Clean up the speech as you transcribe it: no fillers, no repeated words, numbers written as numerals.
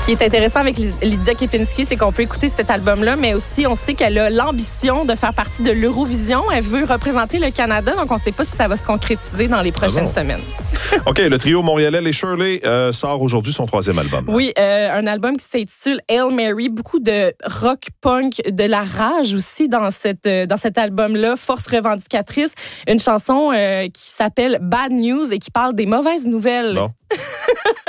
qui est intéressant avec Lydia Kepinski, c'est qu'on peut écouter cet album-là, mais aussi on sait qu'elle a l'ambition de faire partie de l'Eurovision. Elle veut représenter le Canada, donc on ne sait pas si ça va se concrétiser dans les prochaines semaines. OK, le trio montréalais Les Shirley sort aujourd'hui son 3e album. Oui, un album qui s'intitule Hail Mary. Beaucoup de rock punk, de la rage aussi dans cet album-là. Force revendicatrice. Une chanson qui s'appelle Bad News et qui parle des mauvaises nouvelles. Bon.